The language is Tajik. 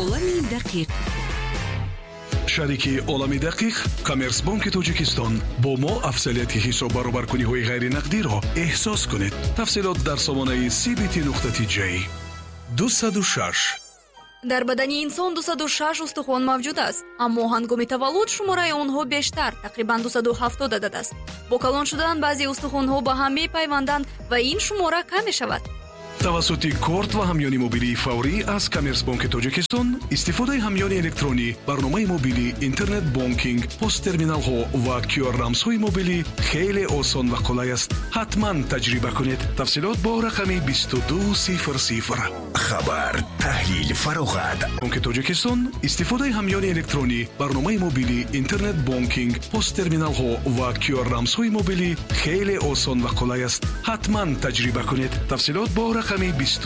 عالمی دقیق. شریک عالمی دقیق کامرسبانک تاجیکستان با ما افضلیت حساب برابرکنی‌های غیر نقدی را احساس کنید. تفصیلات در سامانه cbt.j. 206 дар бадани инсон 206 устухон мавҷуд аст, аммо ҳангоми таваллуд шумораи онҳо бештар, тақрибан 270 адад аст. бо калон шудан баъзе устухонҳо ба ҳам мепайванданд ва ин шумора кам мешавад. тавассути корт ва ҳамёни мобилии фаврӣ аз Коммерсбанки Тоҷикистон истифодаи ҳамёни электронӣ, барномаи мобилӣ, интернет бонкинг, посттерминалҳо ва QR-рамзҳои мобилӣ хеле осон ва қулай аст. ҳатман таҷриба кунед. тафсилот бо рақами 2200. хабар, таҳлил, фароғат. Банки Тоҷикистон истифодаи ҳамёни электронӣ, барномаи мобилӣ, интернет бонкинг, посттерминалҳо ва QR-рамзҳои мобилӣ хеле осон ва қулай аст. ҳатман таҷриба кунед. тафсилот бо рақами